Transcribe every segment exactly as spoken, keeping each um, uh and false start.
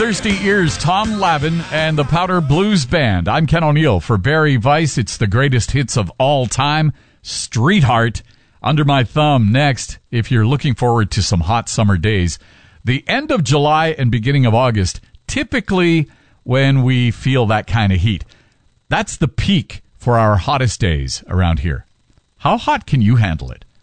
thirsty ears, Tom Lavin and the Powder Blues Band. I'm Ken O'Neill for Barry Weiss. It's the greatest hits of all time. Streetheart, Under My Thumb. Next, if you're looking forward to some hot summer days, the end of July and beginning of August, typically when we feel that kind of heat. That's the peak for our hottest days around here. How hot can you handle it?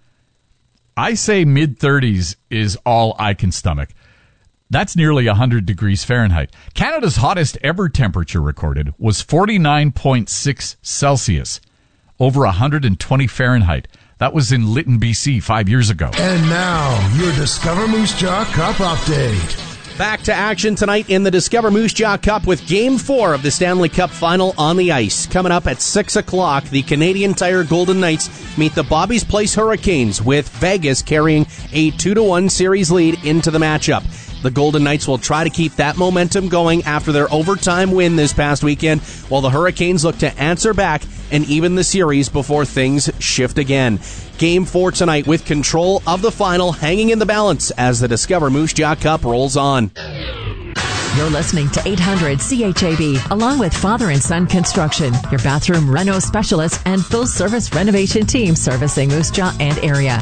I say mid-thirties is all I can stomach. That's nearly one hundred degrees Fahrenheit. Canada's hottest ever temperature recorded was forty-nine point six Celsius, over one hundred twenty Fahrenheit. That was in Lytton, B C five years ago. And now, your Discover Moose Jaw Cup update. Back to action tonight in the Discover Moose Jaw Cup with Game four of the Stanley Cup Final on the ice. Coming up at six o'clock, the Canadian Tire Golden Knights meet the Bobby's Place Hurricanes, with Vegas carrying a two to one series lead into the matchup. The Golden Knights will try to keep that momentum going after their overtime win this past weekend, while the Hurricanes look to answer back and even the series before things shift again. Game four tonight with control of the final hanging in the balance as the Discover Moose Jaw Cup rolls on. You're listening to eight hundred C H A B, along with Father and Son Construction, your bathroom reno specialist and full-service renovation team servicing Moose Jaw and area.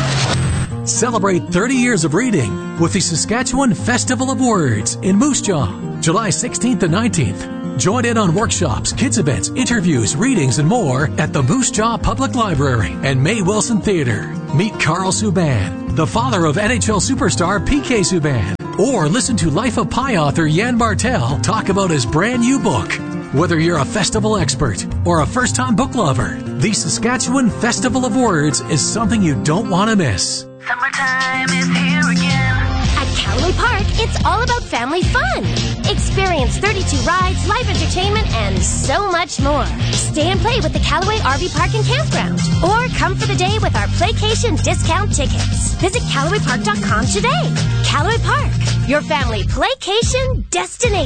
Celebrate thirty years of reading with the Saskatchewan Festival of Words in Moose Jaw, July sixteenth and nineteenth. Join in on workshops, kids events, interviews, readings, and more at the Moose Jaw Public Library and May Wilson Theatre. Meet Carl Subban, the father of N H L superstar P K Subban. Or listen to Life of Pi author Jan Bartel talk about his brand new book. Whether you're a festival expert or a first-time book lover, the Saskatchewan Festival of Words is something you don't want to miss. Summertime is here again. At Callaway Park, it's all about family fun. Experience thirty-two rides, live entertainment, and so much more. Stay and play with the Callaway R V Park and Campground. Or come for the day with our Playcation discount tickets. Visit Callaway Park dot com today. Callaway Park, your family playcation destination.